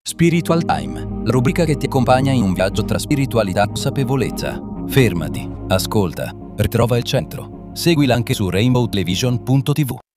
Spiritual Time, la rubrica che ti accompagna in un viaggio tra spiritualità e consapevolezza. Fermati, ascolta, ritrova il centro. Seguila anche su rainbowtelevision.tv.